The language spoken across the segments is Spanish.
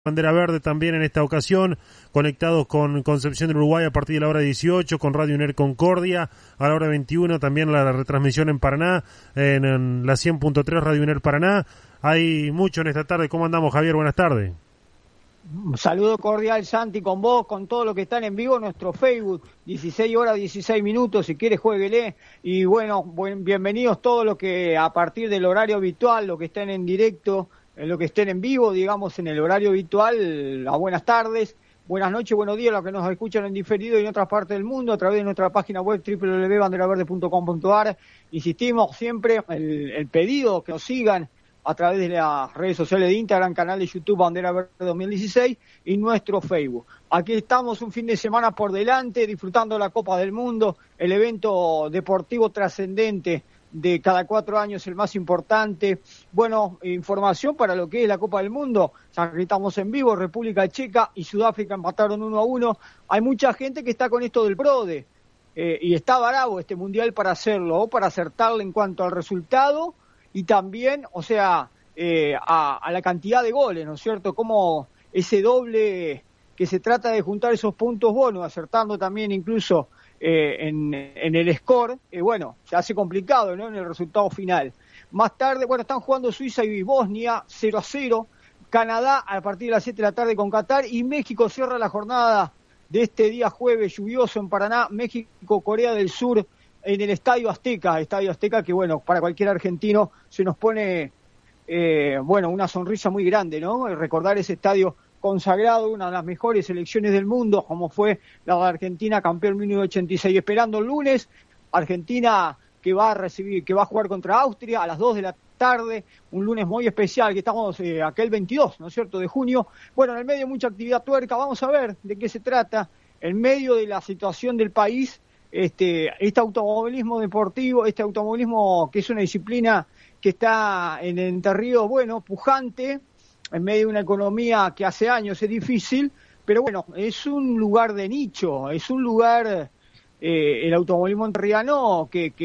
Bandera Verde también en esta ocasión, conectados con Concepción del Uruguay a partir de la hora 18, con Radio UNER Concordia, a la hora 21 también la retransmisión en Paraná, en la 100.3 Radio UNER Paraná. Hay mucho en esta tarde. ¿Cómo andamos, Javier? Buenas tardes. Un saludo cordial, Santi, con vos, con todos los que están en vivo en nuestro Facebook, 16 horas 16 minutos, si quieres jueguele, y bueno, bienvenidos todos los que a partir del horario habitual, los que estén en directo, los que estén en vivo, digamos, en el horario habitual, a buenas tardes, buenas noches, buenos días, los que nos escuchan en diferido y en otras partes del mundo, a través de nuestra página web www.banderaverde.com.ar. Insistimos siempre, el pedido que nos sigan a través de las redes sociales de Instagram, canal de YouTube Bandera Verde 2016 y nuestro Facebook. Aquí estamos un fin de semana por delante, disfrutando la Copa del Mundo, el evento deportivo trascendente de cada 4 años, el más importante. Bueno, información para lo que es la Copa del Mundo. Ya que estamos en vivo, República Checa y Sudáfrica empataron 1-1. Hay mucha gente que está con esto del PRODE, y está bravo este Mundial para hacerlo, o para acertarle en cuanto al resultado, y también, o sea, a la cantidad de goles, ¿no es cierto? Como ese doble que se trata de juntar esos puntos bonos, acertando también incluso en el score, bueno, se hace complicado, ¿no? En el resultado final. Más tarde, bueno, están jugando Suiza y Bosnia 0-0, Canadá a partir de las 7 de la tarde con Qatar, y México cierra la jornada de este día jueves lluvioso en Paraná, México, Corea del Sur, en el Estadio Azteca que, bueno, para cualquier argentino se nos pone, bueno, una sonrisa muy grande, ¿no? Recordar ese estadio consagrado, una de las mejores selecciones del mundo, como fue la de Argentina, campeón 1986. Esperando el lunes, Argentina que va a jugar contra Austria a las 2 de la tarde, un lunes muy especial, que estamos aquel 22, ¿no es cierto?, de junio. Bueno, en el medio mucha actividad tuerca, vamos a ver de qué se trata, en medio de la situación del país, este automovilismo deportivo, este automovilismo que es una disciplina que está en Entre Ríos, bueno, pujante, en medio de una economía que hace años es difícil, pero bueno, es un lugar de nicho, es un lugar, el automovilismo entrerriano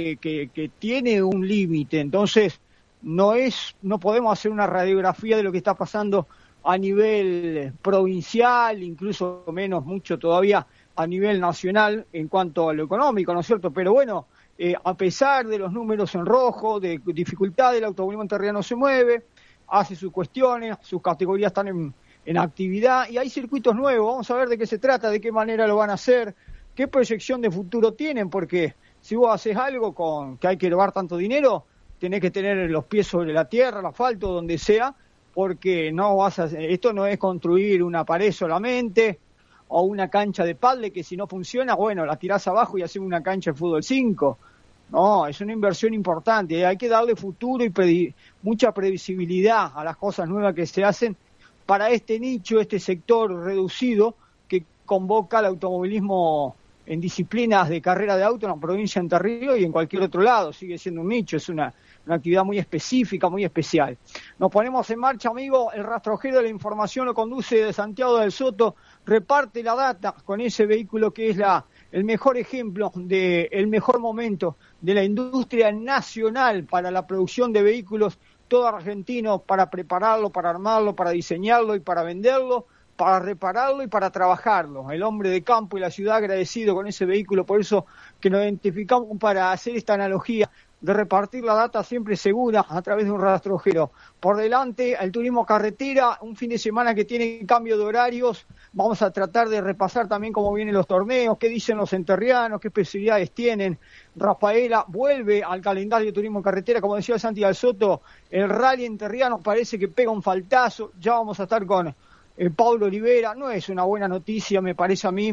que tiene un límite. Entonces no podemos hacer una radiografía de lo que está pasando a nivel provincial, incluso mucho todavía a nivel nacional en cuanto a lo económico, ¿no es cierto? Pero bueno, a pesar de los números en rojo, de dificultad, el automovilismo entrerriano se mueve, hace sus cuestiones, sus categorías están en actividad, y hay circuitos nuevos. Vamos a ver de qué se trata, de qué manera lo van a hacer, qué proyección de futuro tienen, porque si vos haces algo con que hay que llevar tanto dinero, tenés que tener los pies sobre la tierra, el asfalto, donde sea, porque esto no es construir una pared solamente, o una cancha de pádel que si no funciona, bueno, la tirás abajo y haces una cancha de fútbol 5. No, es una inversión importante, hay que darle futuro y mucha previsibilidad a las cosas nuevas que se hacen para este nicho, este sector reducido que convoca al automovilismo en disciplinas de carrera de auto en la provincia de Entre Ríos y en cualquier otro lado. Sigue siendo un nicho, es una actividad muy específica, muy especial. Nos ponemos en marcha, amigo. El rastrojero de la información lo conduce de Santiago del Soto, reparte la data con ese vehículo que es el mejor ejemplo el mejor momento de la industria nacional para la producción de vehículos, todo argentino, para prepararlo, para armarlo, para diseñarlo y para venderlo, para repararlo y para trabajarlo. El hombre de campo y la ciudad agradecido con ese vehículo, por eso que nos identificamos para hacer esta analogía de repartir la data siempre segura a través de un rastrojero. Por delante, el turismo carretera, un fin de semana que tiene cambio de horarios. Vamos a tratar de repasar también cómo vienen los torneos, qué dicen los enterrianos, qué especialidades tienen. Rafaela vuelve al calendario de turismo carretera, como decía Santi del Soto, el rally enterriano parece que pega un faltazo. Ya vamos a estar con Pablo Olivera. No es una buena noticia, me parece a mí,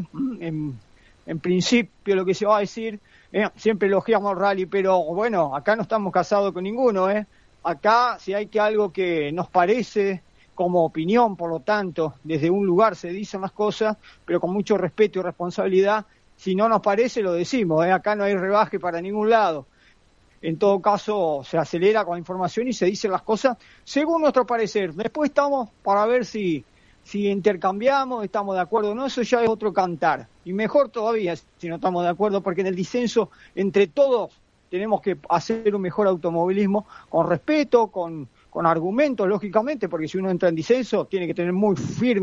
en principio lo que se va a decir. Siempre elogiamos al rally, pero bueno, acá no estamos casados con ninguno, Acá, si hay algo que nos parece como opinión, por lo tanto, desde un lugar se dicen las cosas, pero con mucho respeto y responsabilidad. Si no nos parece, lo decimos, Acá no hay rebaje para ningún lado. En todo caso, se acelera con la información y se dicen las cosas según nuestro parecer. Después estamos para ver si intercambiamos, estamos de acuerdo o no, eso ya es otro cantar. Y mejor todavía si no estamos de acuerdo, porque en el disenso entre todos tenemos que hacer un mejor automovilismo con respeto, con con argumentos, lógicamente, porque si uno entra en disenso, tiene que tener muy firme